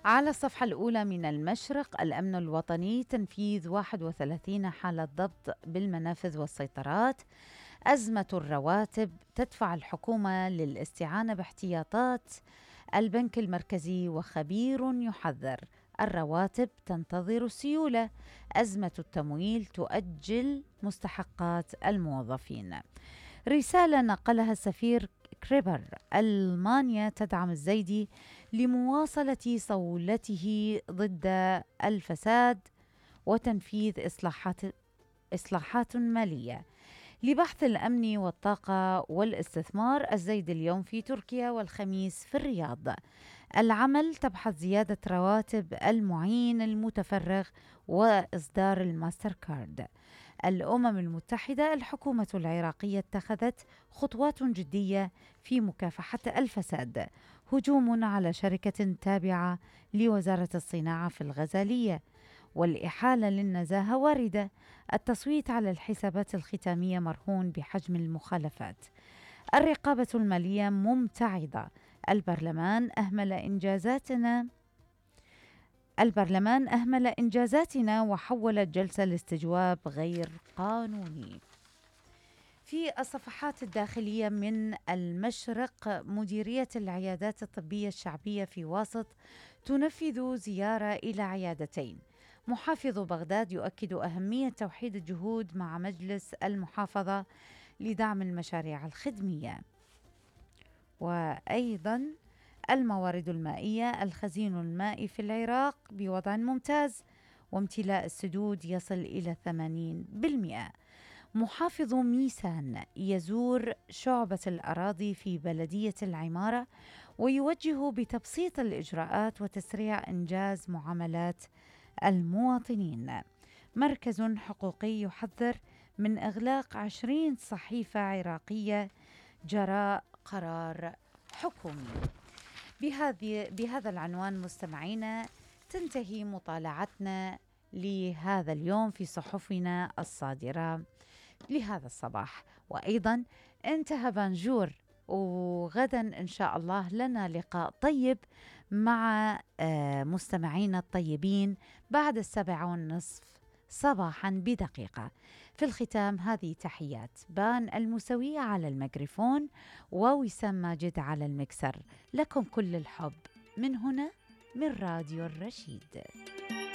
على الصفحة الأولى من المشرق: الأمن الوطني، تنفيذ 31 حالة ضبط بالمنافذ والسيطرات. أزمة الرواتب تدفع الحكومة للاستعانة باحتياطات البنك المركزي، وخبير يحذر الرواتب تنتظر السيولة. أزمة التمويل تؤجل مستحقات الموظفين. رسالة نقلها السفير كريبر: ألمانيا تدعم الزيدي لمواصلة صولته ضد الفساد وتنفيذ إصلاحات مالية. لبحث الأمن والطاقة والاستثمار: الزيد اليوم في تركيا والخميس في الرياض. العمل تبحث زيادة رواتب المعين المتفرغ وإصدار الماستر كارد. الأمم المتحدة: الحكومة العراقية اتخذت خطوات جدية في مكافحة الفساد. هجوم على شركة تابعة لوزارة الصناعة في الغزالية. والإحالة للنزاهة واردة. التصويت على الحسابات الختامية مرهون بحجم المخالفات. الرقابة المالية ممتعضة. البرلمان أهمل إنجازاتنا وحول الجلسة لاستجواب غير قانوني. في الصفحات الداخلية من المشرق: مديرية العيادات الطبية الشعبية في واسط تنفذ زيارة إلى عيادتين. محافظ بغداد يؤكد أهمية توحيد الجهود مع مجلس المحافظة لدعم المشاريع الخدمية. وأيضا الموارد المائية: الخزين المائي في العراق بوضع ممتاز وامتلاء السدود يصل إلى 80%. محافظ ميسان يزور شعبة الأراضي في بلدية العمارة ويوجه بتبسيط الإجراءات وتسريع إنجاز معاملات المواطنين. مركز حقوقي يحذر من إغلاق 20 صحيفة عراقية جراء قرار حكومي. بهذا العنوان مستمعينا تنتهي مطالعتنا لهذا اليوم في صحفنا الصادرة لهذا الصباح. وأيضا انتهى بانجور، وغدا إن شاء الله لنا لقاء طيب مع مستمعينا الطيبين بعد 7:30 صباحا بدقيقة. في الختام هذه تحيات بان الموسوية على الميكروفون ووسام ماجد على المكسر. لكم كل الحب من هنا من راديو الرشيد.